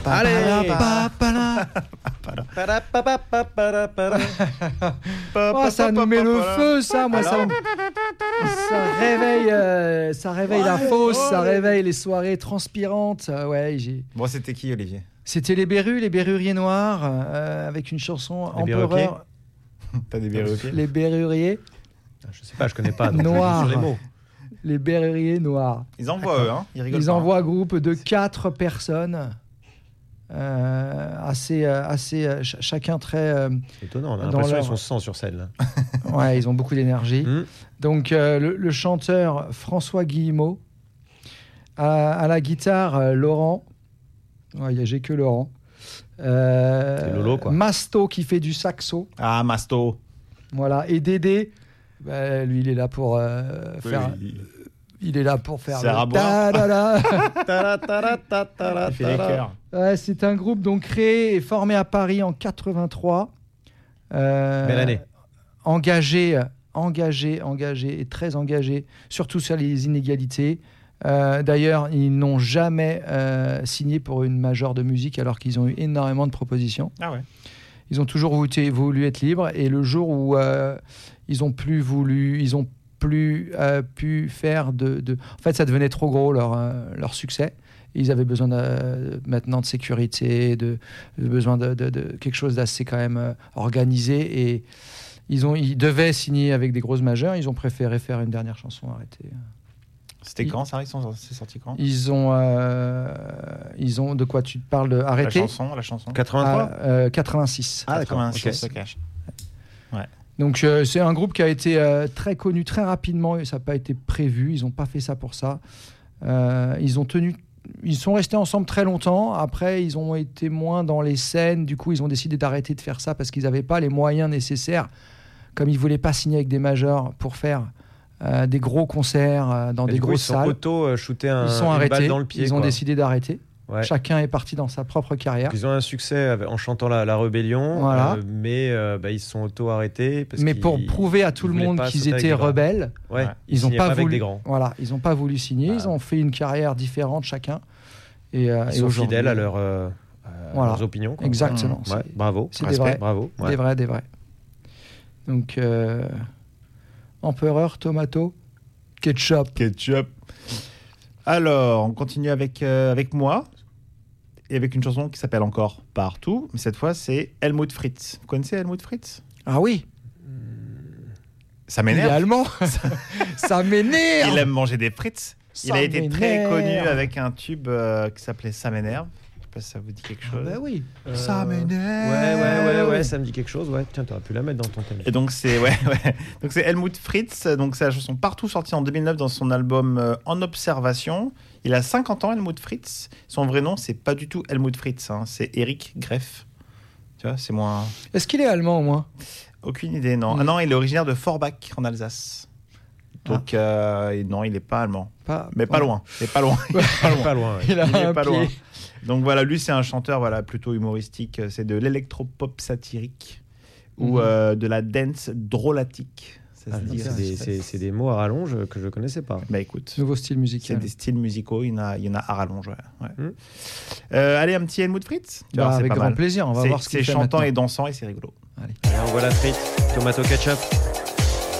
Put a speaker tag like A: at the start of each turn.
A: Allez.
B: Oh, ça nous met le feu, ça. Moi, ça réveille la fosse, ça réveille les soirées transpirantes.
A: Bon, c'était qui, Olivier?
B: C'était les Berruriers Noirs, avec une chanson Empereur.
A: T'as des berruriers?
B: Les Berruriers.
C: Je sais pas, je connais pas.
B: Noirs.
C: Sur les mots.
B: Les Berruriers Noirs.
A: Ils envoient eux, hein?
B: Ils envoient un groupe de 4 personnes. Chacun très
C: étonnant, on a l'impression qu'ils sont 100 sur scène là.
B: Ouais, ils ont beaucoup d'énergie. Donc le chanteur François Guillemot, à la guitare Laurent. J'ai que Laurent.
C: C'est Lolo, quoi.
B: Masto qui fait du saxo.
A: Ah, Masto.
B: Voilà. Et Dédé, lui il est là pour faire. Il est là pour faire.
A: C'est
B: Il fait des chœurs. C'est un groupe donc créé et formé à Paris en 83.
C: Belle année.
B: Engagé et très engagé, surtout sur les inégalités. D'ailleurs, ils n'ont jamais signé pour une majeure de musique alors qu'ils ont eu énormément de propositions.
A: Ah ouais.
B: Ils ont toujours voulu être libres et le jour où ils ont plus pu faire En fait, ça devenait trop gros leur succès. Ils avaient besoin maintenant de sécurité, besoin de quelque chose d'assez quand même organisé. Et ils devaient signer avec des grosses majeures. Ils ont préféré faire une dernière chanson arrêtée.
A: C'était quand ça? C'est sorti quand?
B: Ils ont de quoi tu parles de arrêter?
A: La chanson.
C: 83.
B: 86.
A: Ah, 86.
C: Okay.
A: Se cache. Ouais.
B: Donc c'est un groupe qui a été très connu très rapidement et ça n'a pas été prévu. Ils n'ont pas fait ça pour ça. Ils sont restés ensemble très longtemps. Après, ils ont été moins dans les scènes. Du coup, ils ont décidé d'arrêter de faire ça parce qu'ils n'avaient pas les moyens nécessaires. Comme ils ne voulaient pas signer avec des majors pour faire des gros concerts dans des grosses salles.
C: Ils sont
B: arrêtés.
C: Balle dans le pied.
B: Ils ont décidé d'arrêter.
C: Ouais.
B: Chacun est parti dans sa propre carrière.
C: Ils ont un succès en chantant la rébellion,
B: voilà.
C: Mais ils se sont auto-arrêtés.
B: Mais pour prouver à tout le monde qu'ils étaient rebelles, ils n'ont pas voulu. Voilà, ils n'ont pas voulu signer. Ils ont fait une carrière différente chacun.
C: Ils sont fidèles à leurs opinions. Quoi.
B: Exactement.
C: Ouais, bravo.
B: C'est des vrais.
C: Bravo. Ouais.
B: Des vrais. Donc, Empereur, tomato, ketchup.
A: Alors, on continue avec moi. Et avec une chanson qui s'appelle encore Partout. Mais cette fois, c'est Helmut Fritz. Vous connaissez Helmut Fritz?
B: Ah oui.
A: Ça m'énerve.
B: Il est allemand. Ça m'énerve.
A: Il aime manger des frites. Il a été très connu avec un tube qui s'appelait Ça m'énerve. Je sais pas si ça vous dit quelque chose.
B: Bah oui.
A: Ça m'énerve.
C: Ouais, ça me dit quelque chose. Ouais. Tiens, t'aurais pu la mettre dans ton thème.
A: Et donc c'est Donc c'est Helmut Fritz. Donc c'est la chanson Partout, sortie en 2009 dans son album En Observation. Il a 50 ans, Helmut Fritz. Son vrai nom, c'est pas du tout Helmut Fritz, hein. C'est Eric Greff. Tu vois, c'est moins.
B: Est-ce qu'il est allemand au moins?
A: Aucune idée, non. Ah non, il est originaire de Forbach en Alsace. Donc non, il est pas allemand. Mais pas loin. Il est pas loin.
C: Pas loin.
B: Il est
A: pas loin. Donc voilà, lui c'est un chanteur plutôt humoristique. C'est de l'électropop satirique ou de la dance drôlatique.
C: C'est des mots à rallonge que je connaissais pas.
A: Bah écoute,
B: nouveau style musical.
A: C'est des styles musicaux, il y en a à rallonge. Allez, un petit Helmut Fritz.
B: Avec grand plaisir, on va voir ce qu'il fait.
A: C'est chantant
B: maintenant.
A: et dansant et c'est rigolo.
B: Allez,
C: on voit la frite, tomato ketchup.